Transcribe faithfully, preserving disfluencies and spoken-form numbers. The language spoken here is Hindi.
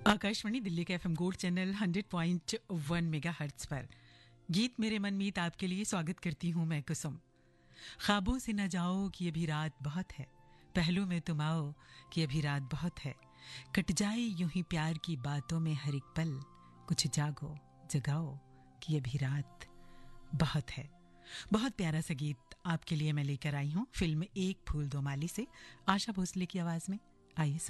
आकाशवाणी दिल्ली के FM gold channel hundred point one megahertz पर गीत मेरे मन मीत आपके लिए स्वागत करती हूं मैं कुसुम। ख्वाबों से न जाओ कि अभी रात बहुत है, पहलू में तुम आओ कि अभी रात बहुत है, कट जाए यूं ही प्यार की बातों में हर एक पल, कुछ जागो जगाओ कि अभी रात बहुत है। बहुत प्यारा सा गीत आपके लिए मैं लेकर आई हूं फिल्म एक फूल दो माली से, आशा भोसले की आवाज में। आइए